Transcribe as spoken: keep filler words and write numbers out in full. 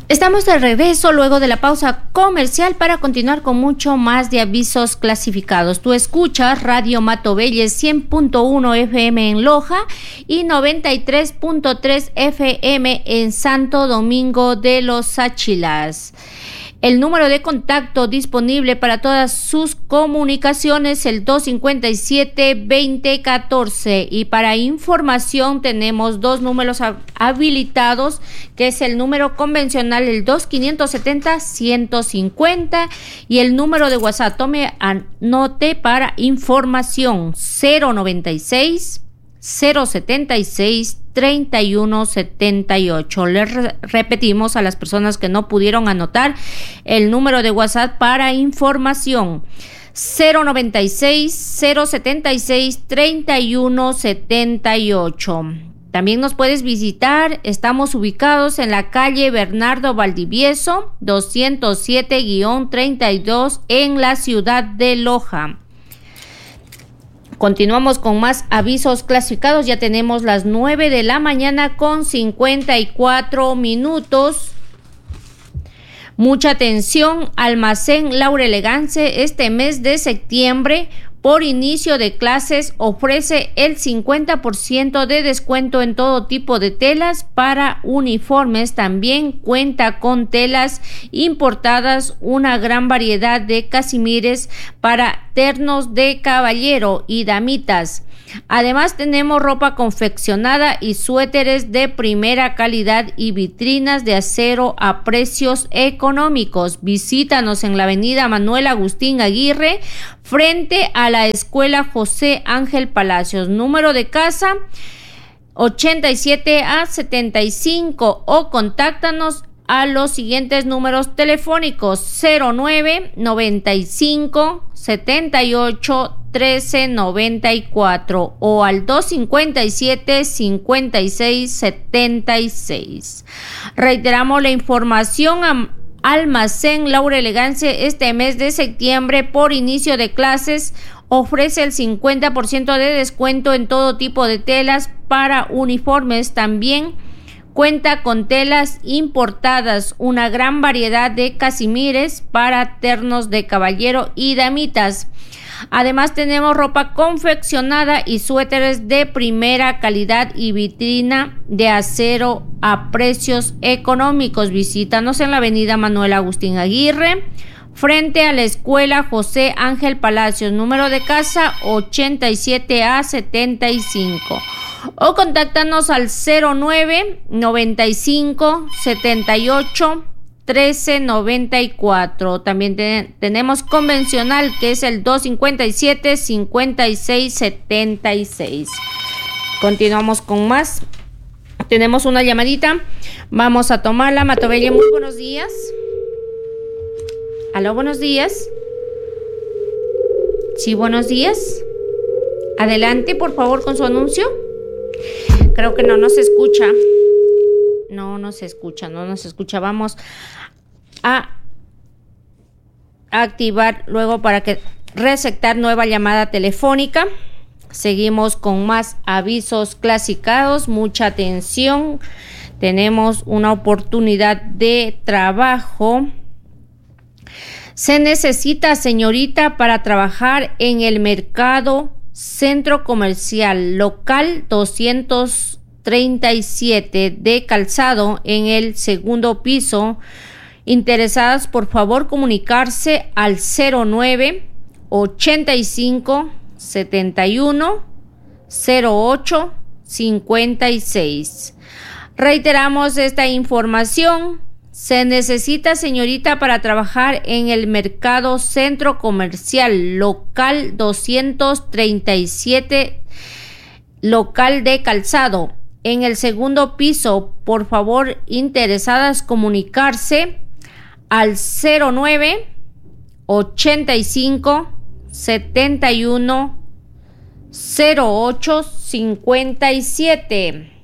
Estamos de regreso luego de la pausa comercial para continuar con mucho más de avisos clasificados. Tú escuchas Radio Matobelles cien punto uno F M en Loja y noventa y tres punto tres F M en Santo Domingo de los Áchilas. El número de contacto disponible para todas sus comunicaciones, el dos cinco siete, veinte, catorce. Y para información tenemos dos números habilitados, que es el número convencional, el dos cinco siete cero, ciento cincuenta, y el número de WhatsApp. Tome anote para información, cero noventa y seis, cero setenta y seis, treinta y uno setenta y ocho. Les re- repetimos a las personas que no pudieron anotar el número de WhatsApp para información, cero noventa y seis, cero setenta y seis, treinta y uno setenta y ocho. También nos puedes visitar, estamos ubicados en la calle Bernardo Valdivieso, doscientos siete guión treinta y dos en la ciudad de Loja. Continuamos con más avisos clasificados. Ya tenemos las nueve de la mañana con cincuenta y cuatro minutos. Mucha atención, Almacén Laura Elegance este mes de septiembre, por inicio de clases, ofrece el cincuenta por ciento de descuento en todo tipo de telas para uniformes. También cuenta con telas importadas, una gran variedad de casimires para ternos de caballero y damitas. Además tenemos ropa confeccionada y suéteres de primera calidad y vitrinas de acero a precios económicos. Visítanos en la avenida Manuel Agustín Aguirre, frente a la Escuela José Ángel Palacios. Número de casa ochenta y siete a setenta y cinco, o contáctanos a los siguientes números telefónicos: cero nueve, noventa y cinco, setenta y ocho, trece noventa y cuatro o al dos cincuenta y siete, cincuenta y seis setenta y seis. Reiteramos la información: a Almacén Laura Elegance este mes de septiembre, por inicio de clases, ofrece el cincuenta por ciento de descuento en todo tipo de telas para uniformes. También cuenta con telas importadas, una gran variedad de casimires para ternos de caballero y damitas. Además tenemos ropa confeccionada y suéteres de primera calidad y vitrina de acero a precios económicos. Visítanos en la avenida Manuel Agustín Aguirre, frente a la Escuela José Ángel Palacios. Número de casa ochenta y siete a setenta y cinco. O contáctanos al cero nueve, noventa y cinco, setenta y ocho, trece noventa y cuatro. También te, tenemos convencional, que es el dos cincuenta y siete, cincuenta y seis setenta y seis. Continuamos con más. Tenemos una llamadita, vamos a tomarla. Matobelle, muy buenos días. Aló, buenos días. Sí, buenos días. Adelante, por favor, con su anuncio. Creo que no nos escucha. No nos escucha, no nos escucha. Vamos a activar luego para que receptar nueva llamada telefónica. Seguimos con más avisos clasificados. Mucha atención. Tenemos una oportunidad de trabajo. Se necesita, señorita, para trabajar en el mercado Centro Comercial Local doscientos treinta y siete de Calzado, en el segundo piso. Interesadas, por favor, comunicarse al cero nueve, ochenta y cinco, setenta y uno, cero ocho, cincuenta y seis. Reiteramos esta información. Se necesita, señorita, para trabajar en el mercado Centro Comercial Local doscientos treinta y siete, local de Calzado, en el segundo piso. Por favor, interesadas, comunicarse al cero nueve, ochenta y cinco, setenta y uno, cero ocho, cincuenta y siete.